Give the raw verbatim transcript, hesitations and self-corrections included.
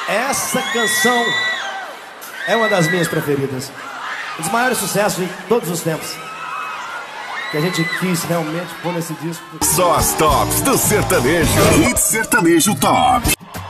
Essa canção é uma das minhas preferidas. Um dos maiores sucessos de todos os tempos. Que a gente quis realmente pôr nesse disco. Só as tops do sertanejo. Hit Sertanejo Top.